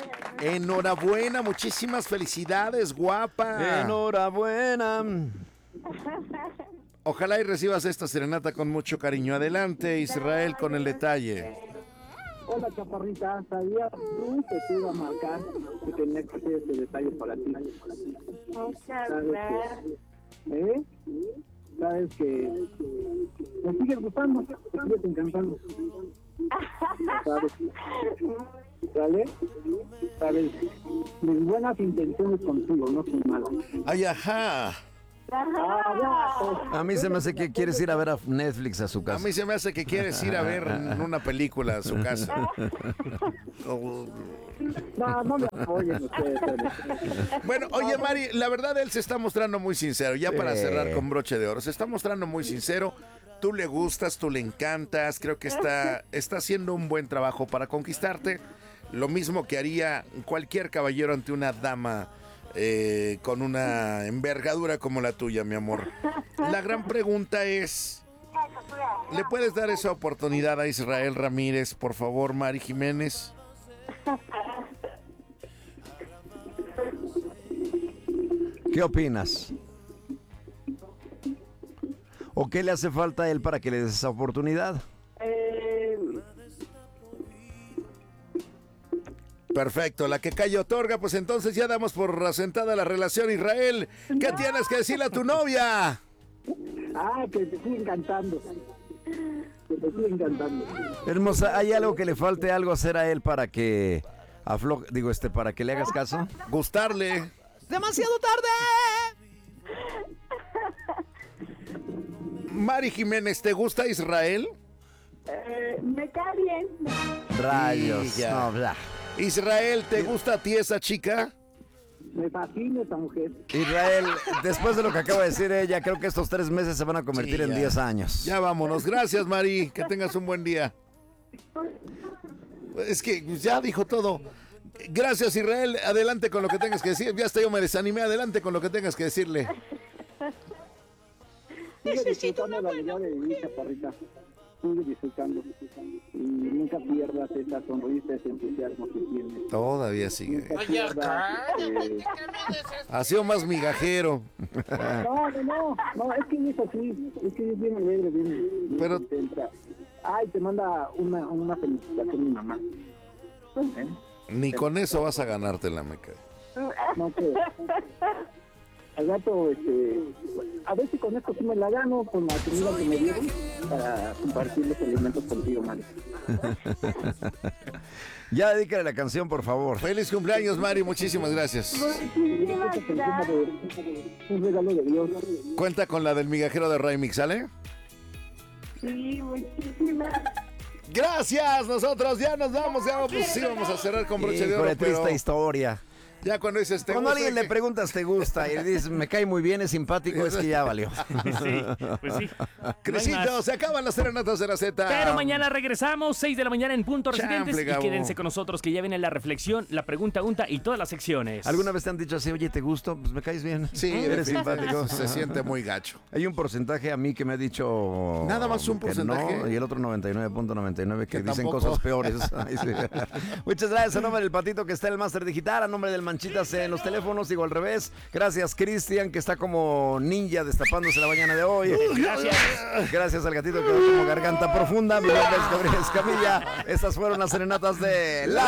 Enhorabuena, muchísimas felicidades, guapa. Enhorabuena. Ojalá y recibas esta serenata con mucho cariño. Adelante, Israel, con el detalle. Hola, chaparrita, sabía tú que te iba a marcar que tenía que hacer este detalle para ti. Muchas ¿Sabes gracias. que, sabes que me sigues gustando, te sigues encantando. ¿Sabes? ¿Vale? ¿Sabes? Mis buenas intenciones contigo, no son malas. Ay, ajá. A mí se me hace que quieres ir a ver a Netflix a su A casa. mí se me hace que quieres ir a ver una película a su casa. No me apoyen ustedes. Bueno, oye, Mari, la verdad él se está mostrando muy sincero. Ya para Sí. cerrar con broche de oro, se está mostrando muy sincero. Tú le gustas, tú le encantas. Creo que está haciendo un buen trabajo para conquistarte. Lo mismo que haría cualquier caballero ante una dama con una envergadura como la tuya, mi amor. La gran pregunta es, ¿le puedes dar esa oportunidad a Israel Ramírez, por favor, Mari Jiménez? ¿Qué opinas? ¿O qué le hace falta a él para que le des esa oportunidad? Perfecto, la que calle otorga, pues entonces ya damos por asentada la relación. Israel, ¿qué tienes que decirle a tu novia? Que te sigue encantando. Que te sigue encantando. Hermosa, ¿hay algo que le falte algo hacer a él para que para que le hagas caso? Gustarle. ¡Demasiado tarde! Mari Jiménez, ¿te gusta Israel? Me cae bien. Rayos. Y ya. No, bla. Israel, ¿te gusta a ti esa chica? Me fascina esa mujer. Israel, después de lo que acaba de decir ella, creo que estos 3 meses se van a convertir Sí, en ya. 10 años. Ya vámonos. Gracias, Mari. Que tengas un buen día. Es que ya dijo todo. Gracias, Israel. Adelante con lo que tengas que decir. Ya hasta yo me desanimé. Adelante con lo que tengas que decirle. Sigue disfrutando la alegría de vivir, chaparrita. Sigue disfrutando. Y nunca pierdas esa sonrisa, ese entusiasmo que tienes. Todavía sigue. Nunca pierdas, Ha sido más migajero. No, es que es así. Es que es bien alegre, bien Pero- contenta. Ay, te manda una felicitación mi mamá. ¿Eh? Ni con eso vas a ganártela, me cae. No, que al rato, a ver si con esto sí me la gano con la comida que me dieron para compartir los alimentos contigo, Mari. Ya dedícale la canción, por favor. Feliz cumpleaños, Mari. Muchísimas gracias. Muchísimas gracias. Un regalo de Dios. Cuenta con la del migajero de Raimix, ¿sale? Sí, muchísimas. Gracias, nosotros ya nos vamos. Ya pues, sí, vamos a cerrar con broche de oro, Híjole, pero triste historia. ya cuando dices Cuando a alguien le preguntas te gusta y le dices me cae muy bien, es simpático, es que ya valió. Sí, pues sí. No hay Crisito, más. se acaban las serenatas de la Z. Pero mañana regresamos, 6 de la mañana en punto, residentes. Chanfle, Y Gabo. quédense con nosotros que ya viene la reflexión, la pregunta unta y todas las secciones. ¿Alguna vez te han dicho así, oye, te gusto? Pues me caes bien. Sí, eres simpático. Se siente muy gacho. Hay un porcentaje a mí que me ha dicho... Nada más un que porcentaje. no, y el otro 99.99 que Que dicen tampoco. cosas peores. Ay, sí. Muchas gracias a nombre del Patito que está en el Máster Digital, a nombre del Manchitas en los teléfonos, digo al revés. Gracias, Cristian, que está como ninja destapándose la mañana de hoy. Gracias. Gracias al gatito que quedó como garganta profunda. Mi nombre es Gabriel Escamilla. Estas fueron las serenatas de la